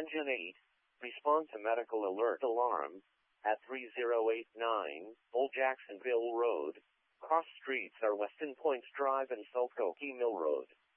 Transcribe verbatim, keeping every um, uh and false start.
Engine eight. Respond to medical alert alarm at three zero eight nine Old Jacksonville Road. Cross streets are Weston Points Drive and Silkoki Mill Road.